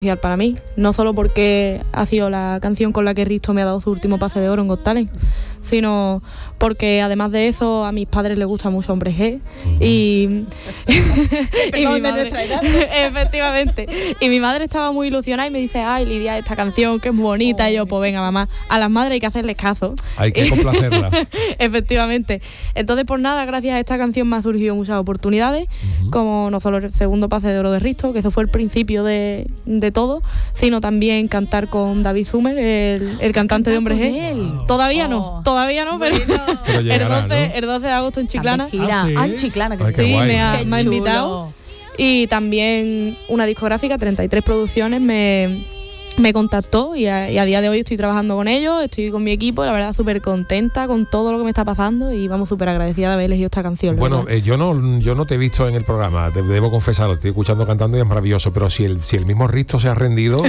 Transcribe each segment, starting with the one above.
para mí, no solo porque ha sido la canción con la que Risto me ha dado su último pase de oro en Got Talent, sino porque además de eso a mis padres les gusta mucho Hombre G y mi madre, efectivamente, y mi madre estaba muy ilusionada y me dice, ay Lidia, esta canción que es muy bonita, y yo, pues venga mamá, a las madres hay que hacerles caso, hay que complacerlas. Efectivamente, entonces por nada, gracias a esta canción me han surgido muchas oportunidades, como no solo el segundo pase de oro de Risto, que eso fue el principio de todo, sino también cantar con David Sumer, el cantante de Hombre G. Todavía no, pero llegará, el 12 de agosto en Chiclana. En Chiclana, que sí, me ha invitado. Y también una discográfica, 33 Producciones, me contactó y a día de hoy estoy trabajando con ellos, estoy con mi equipo, la verdad súper contenta con todo lo que me está pasando y vamos súper agradecida de haber elegido esta canción. Bueno, yo no te he visto en el programa, debo confesarlo, estoy escuchando cantando y es maravilloso, pero si el mismo Risto se ha rendido,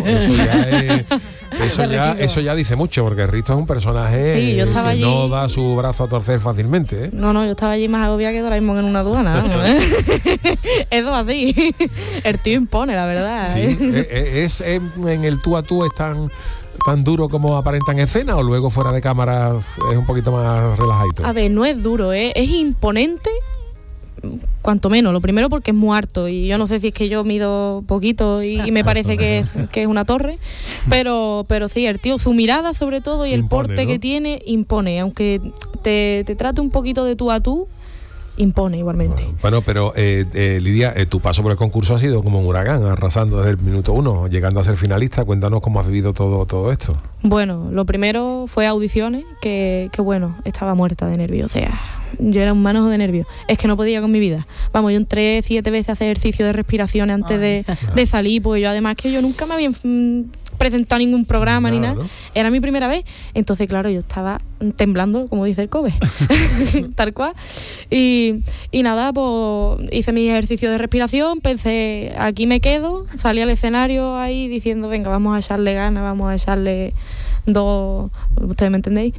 eso ya dice mucho, porque Risto es un personaje que allí, no da su brazo a torcer fácilmente, ¿eh? No, yo estaba allí más agobiada que ahora mismo en una aduana, ¿no? Eso así, el tío impone, la verdad. Sí, es en el tú a tú es tan duro como aparenta en escena, o luego fuera de cámara es un poquito más relajadito. A ver, no es duro, es imponente, cuanto menos. Lo primero porque es muy harto y yo no sé si es que yo mido poquito y me parece que es una torre, pero sí, el tío, su mirada sobre todo y el impone, porte, ¿no?, que tiene, impone, aunque te trate un poquito de tú a tú, impone igualmente. Bueno, pero Lidia, tu paso por el concurso ha sido como un huracán, arrasando desde el minuto 1, llegando a ser finalista. Cuéntanos cómo has vivido todo esto. Bueno, lo primero fue audiciones, que bueno, estaba muerta de nervios, o sea, yo era un manojo de nervios, es que no podía con mi vida. Vamos, yo entré 7 veces a hacer ejercicio de respiración antes de salir, porque yo además que yo nunca me había presentado ningún programa ni nada, ¿no? Era mi primera vez, entonces claro, yo estaba temblando, como dice el Kobe, tal cual, y nada, pues hice mi ejercicio de respiración, pensé, aquí me quedo, salí al escenario ahí diciendo, venga, vamos a echarle ganas, vamos a echarle ustedes me entendéis,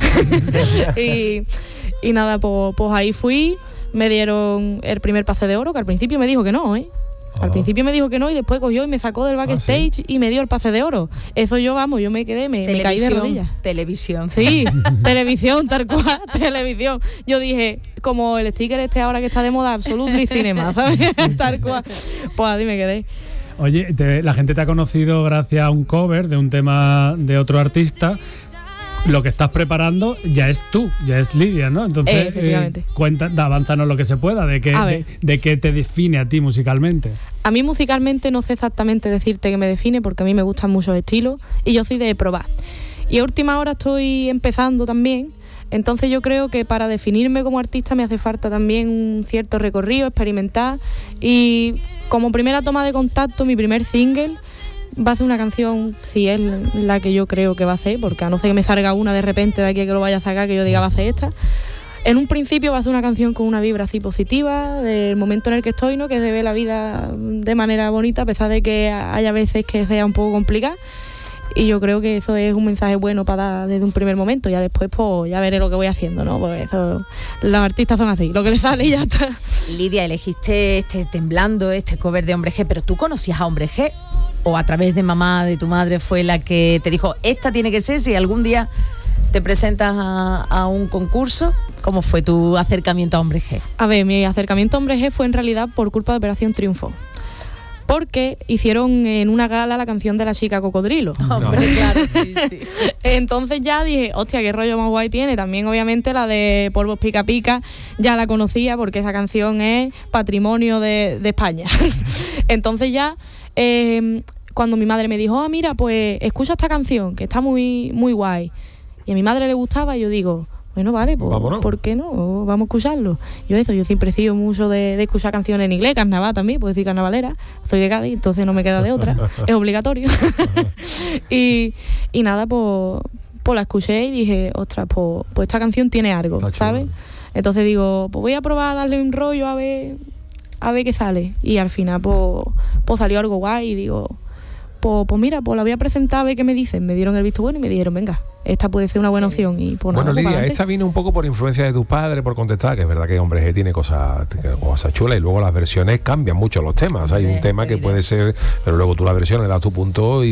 y nada, pues ahí fui, me dieron el primer pase de oro, que al principio me dijo que no, Al principio me dijo que no y después cogió y me sacó del backstage, ¿sí?, y me dio el pase de oro. Eso yo me quedé, me caí de rodillas. Televisión. Sí, televisión, tal cual, televisión. Yo dije, como el sticker ahora que está de moda, Absolutely Cinema, ¿sabes? Tal cual. Pues así me quedé. Oye, la gente te ha conocido gracias a un cover de un tema de otro artista. Lo que estás preparando ya es tú, ya es Lidia, ¿no? Entonces, avánzanos lo que se pueda, de qué te define a ti musicalmente. A mí musicalmente no sé exactamente decirte qué me define, porque a mí me gustan muchos estilos y yo soy de probar. Y a última hora estoy empezando también, entonces yo creo que para definirme como artista me hace falta también un cierto recorrido, experimentar, y como primera toma de contacto, mi primer single va a ser una canción, si es la que yo creo que va a ser, porque a no ser que me salga una de repente de aquí que lo vaya a sacar, que yo diga va a ser esta. En un principio va a ser una canción con una vibra así positiva, del momento en el que estoy, ¿no?, que se ve la vida de manera bonita, a pesar de que haya veces que sea un poco complicada. Y yo creo que eso es un mensaje bueno para dar desde un primer momento. Ya después, pues, ya veré lo que voy haciendo, ¿no? Porque eso, los artistas son así, lo que les sale y ya está. Lidia, elegiste Temblando, cover de Hombre G, pero ¿tú conocías a Hombre G? ¿O a través de mamá, de tu madre, fue la que te dijo, esta tiene que ser, si algún día te presentas a un concurso? ¿Cómo fue tu acercamiento a Hombre G? A ver, mi acercamiento a Hombre G fue en realidad por culpa de Operación Triunfo. Porque hicieron en una gala la canción de La Chica Cocodrilo. Hombre, claro, sí. Entonces ya dije, hostia, qué rollo más guay tiene. También obviamente la de Polvos Pica Pica ya la conocía, porque esa canción es patrimonio de España. Entonces ya, cuando mi madre me dijo, mira, pues escucha esta canción, que está muy, muy guay, y a mi madre le gustaba, y yo digo, bueno, vale, pues ¿por qué no? Vamos a escucharlo. Yo siempre he sido mucho de escuchar canciones en inglés, carnaval también, puedo decir carnavalera, soy de Cádiz, entonces no me queda de otra, es obligatorio. y nada, pues la escuché y dije, ostras, pues esta canción tiene algo, ¿sabes? Entonces digo, pues voy a probar a darle un rollo a ver qué sale. Y al final pues salió algo guay y digo, pues mira, pues la voy a presentar a ver qué me dicen. Me dieron el visto bueno y me dijeron, venga, esta puede ser una buena opción. Y pues bueno, nada, Lidia, para esta vino un poco por influencia de tus padres, por contestar, que es verdad que Hombre G tiene cosas chulas, y luego las versiones cambian mucho los temas. Hay un tema que puede ser, pero luego tú la versión le das tu punto y